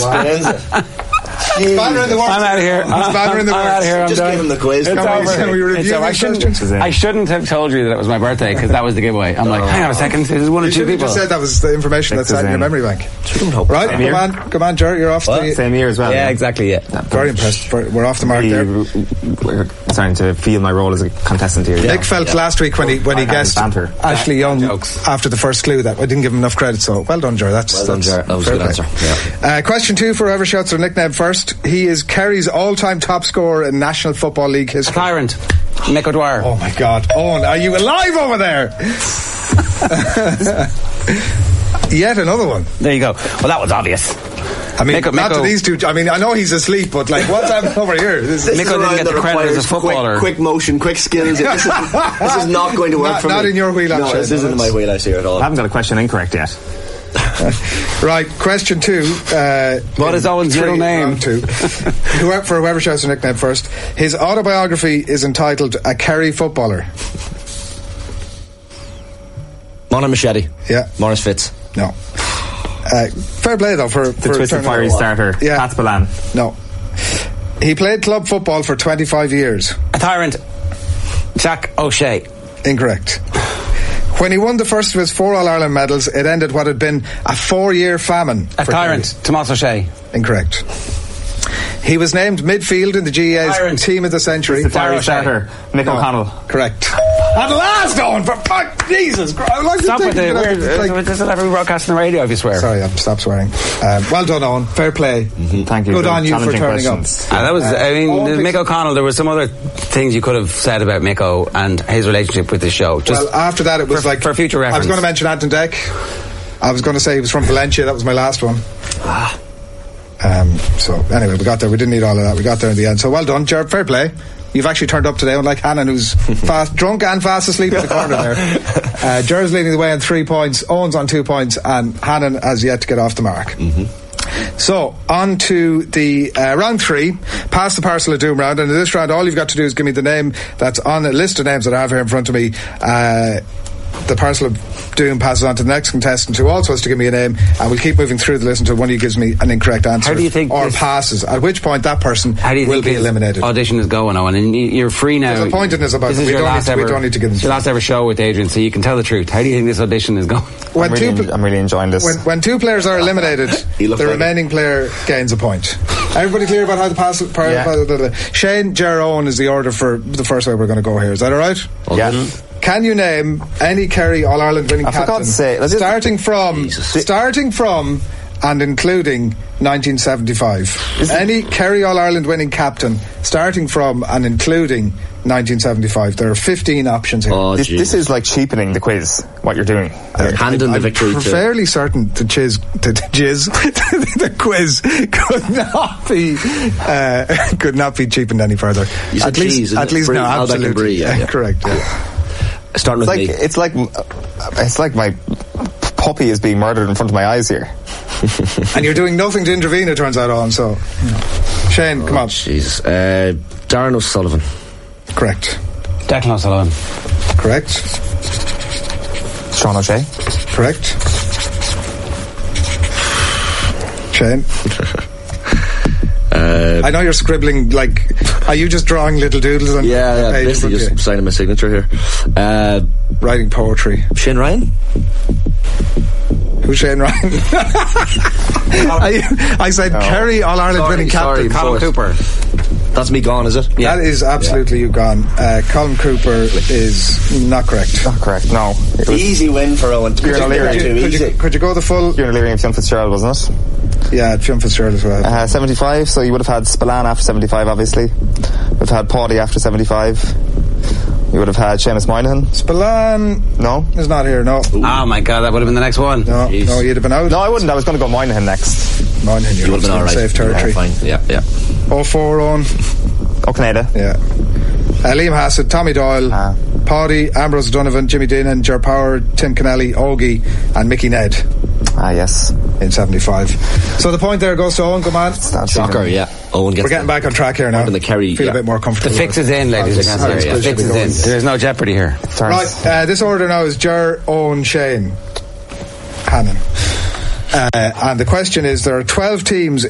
Spanner in the works. I'm out of here. Spanner in the works. I'm out of here. I'm Just done. give him the quiz. It's over. I shouldn't have told you that it was my birthday because that was the giveaway. I'm like, hang on a second. This is one or two people. You just said that was the information that's in your memory bank. Right, come on, Ger, you're off. Same year as well. Yeah, exactly. Yeah. Very impressed. We're off the mark there. We're starting to feel my role as a contestant here. Nick felt last week when he guessed Ashley Young after the first clue that I didn't give him enough credit. So well done, Ger. Well done, Ger. That was a good answer. Yeah. Question 2 for whoever shouts their nickname first. He is Kerry's all-time top scorer in National Football League history. Tyrant. Mick O'Dwyer. Oh my God, Owen, are you alive over there? Yet another one. There you go. Well, that was obvious. I mean, not to these two. I mean, I know he's asleep, but like, what's happening over here? Mick didn't get the credit as a footballer. Quick motion, quick skills. This is not going to work for me. Not in your wheelhouse. No, this isn't in my wheelhouse here at all. I haven't got a question incorrect yet. Right, question 2. What is Owen's middle name? For whoever shouts their nickname first. His autobiography is entitled A Kerry Footballer. Mona Machete. Yeah. Maurice Fitz. No. Fair play though for the twisted fiery starter. Yeah. Pat Spillane. No. He played club football for 25 years. A Tyrant. Jack O'Shea. Incorrect. When he won the first of his 4 All-Ireland medals, it ended what had been a 4-year famine. A Tyrant. Tomas O'Shea. Incorrect. He was named midfield in the GAA's Team of the Century. The fiery starter, Mick O'Connell. Correct. At last, Owen, for fuck, Jesus Christ. I like stop with the weird. This will ever broadcast on the radio if you swear. Sorry, I've stopped swearing. Well done, Owen. Fair play. Thank you. Good on you for turning up. That was, Mick O'Connell, there were some other things you could have said about Micko and his relationship with the show. Just well, after that, it was for future reference. I was going to mention Anton Deck. I was going to say he was from Valencia. That was my last one. So anyway, we got there. We didn't need all of that. We got there in the end. So well done, Jared. Fair play. You've actually turned up today, unlike Hannon, who's drunk and fast asleep in the corner there. Jared's leading the way on 3 points, Owen's on 2 points, and Hannon has yet to get off the mark. So, on to the round 3, pass the parcel of doom round, and in this round all you've got to do is give me the name that's on a list of names that I have here in front of me. The parcel of doom passes on to the next contestant who also has to give me a name, and we'll keep moving through the list until one of you gives me an incorrect answer. How do you think or passes, at which point that person will be eliminated. Audition is going on, and you're free now. There's a point in this about we don't need to give them. It's your last ever show with Adrian, so you can tell the truth. How do you think this audition is going? I'm really enjoying this. When 2 players are eliminated, the remaining player gains a point. Everybody clear about how the parcel? Shane, Ger, Owen is the order for the first way we're going to go here. Is that all right? Yeah. Can you name any Kerry All-Ireland winning captain? I forgot to say, starting from and including 1975. Any Kerry All-Ireland winning captain starting from and including 1975. There are 15 options here. Oh, this is like cheapening the quiz, what you're doing. Handing the victory I'm fairly certain the quiz could not be cheapened any further. At least no, absolutely. Brie, yeah. Correct. Yeah. Starting with me. It's like my puppy is being murdered in front of my eyes here. And you're doing nothing to intervene, it turns out, on. So, Shane, come on. Jesus, Darren O'Sullivan. Correct. Declan O'Sullivan. Correct. Sean O'Shea. Correct. Shane. I know you're scribbling, like, are you just drawing little doodles on the page? Basically just signing my signature here. Writing poetry. Shane Ryan? Who's Shane Ryan? I said Kerry All-Ireland winning captain. Colin Cooper. That's me gone, is it? Yeah. That is absolutely you gone. Colin Cooper is not correct. Not correct, no. Easy win for Owen. Could you go the full... Kieran O'Leary and Fionn Fitzgerald, wasn't it? Yeah, Fionn Fitzgerald as well. 75, so you would have had Spillane after 75, obviously. You'd have had Paudy after 75. You would have had Seamus Moynihan. Spillane... No? Is not here, no. Ooh. Oh my God, that would have been the next one. No, you'd have been out. No, I wouldn't. I was going to go Moynihan next. Moynihan, you would have been alright. Safe territory. Yeah, fine. Yeah. 04 on. O'Canada. Yeah. Liam Hassett, Tommy Doyle, Paudy, Ambrose Donovan, Jimmy Dean, Ger Power, Tim Kennelly, Ogie, and Mickey Ned. Yes. In 75. So the point there goes to Owen, come on. Soccer, yeah. Owen gets. We're getting back on track here now. The Kerry, feel a bit more comfortable. The fix is in, ladies and gentlemen. The fix is in. There's no jeopardy here. Right, this order now is Ger, Owen, Shane, Hannon. And the question is, there are 12 teams